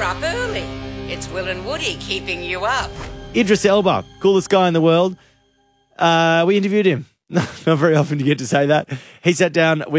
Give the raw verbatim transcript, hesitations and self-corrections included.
up early. It's Will and Woody keeping you up. Idris Elba, coolest guy in the world. Uh, we interviewed him. Not very often you get to say that. He sat down with